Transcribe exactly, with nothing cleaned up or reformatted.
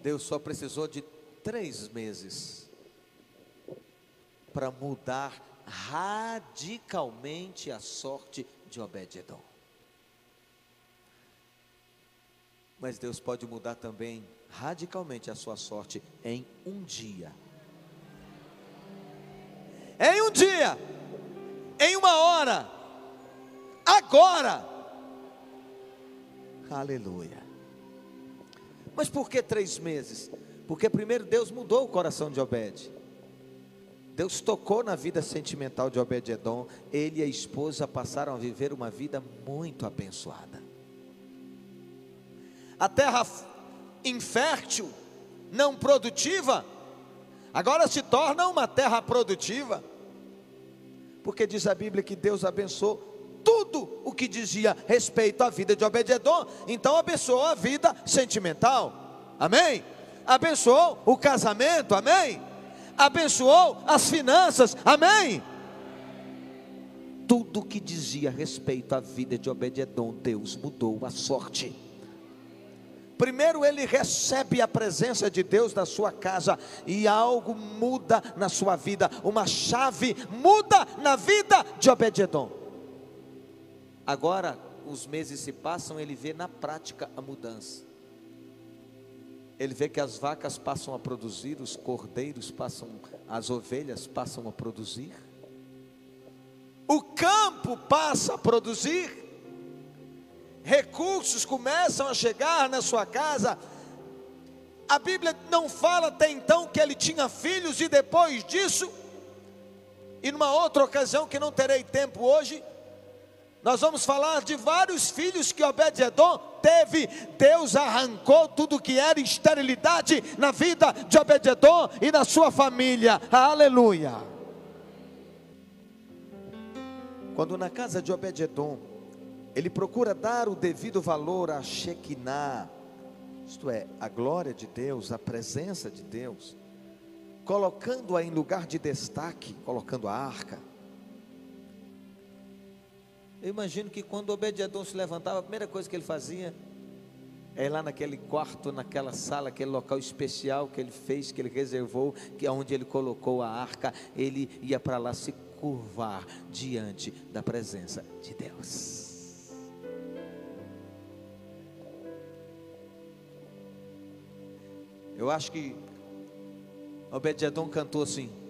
Deus só precisou de três meses para mudar radicalmente a sorte de Obed-edom. Mas Deus pode mudar também radicalmente a sua sorte em um dia. Em um dia, em uma hora, agora. Aleluia. Mas por que três meses? Porque primeiro Deus mudou o coração de Obed. Deus tocou na vida sentimental de Obed-edom. Ele e a esposa passaram a viver uma vida muito abençoada. A terra infértil, não produtiva, agora se torna uma terra produtiva. Porque diz a Bíblia que Deus abençoou tudo o que dizia respeito à vida de Obed-edom. Então abençoou a vida sentimental, amém? Abençoou o casamento, amém? Abençoou as finanças, amém? Tudo o que dizia respeito à vida de Obed-edom, Deus mudou a sorte. Primeiro ele recebe a presença de Deus na sua casa, e algo muda na sua vida, uma chave muda na vida de Obed-edom. Agora os meses se passam, ele vê na prática a mudança. Ele vê que as vacas passam a produzir, os cordeiros passam, as ovelhas passam a produzir, o campo passa a produzir, recursos começam a chegar na sua casa. A Bíblia não fala até então que ele tinha filhos, e depois disso, e numa outra ocasião que não terei tempo hoje, nós vamos falar de vários filhos que Obed-edom teve. Deus arrancou tudo que era esterilidade na vida de Obed-edom e na sua família, aleluia. Quando na casa de Obed-edom, ele procura dar o devido valor a Shekinah, isto é, a glória de Deus, a presença de Deus, colocando-a em lugar de destaque, colocando a arca. Eu imagino que quando Obed-edom se levantava, a primeira coisa que ele fazia é ir lá naquele quarto, naquela sala, aquele local especial que ele fez, que ele reservou, que é onde ele colocou a arca. Ele ia para lá se curvar diante da presença de Deus. Eu acho que Obed-edom cantou assim: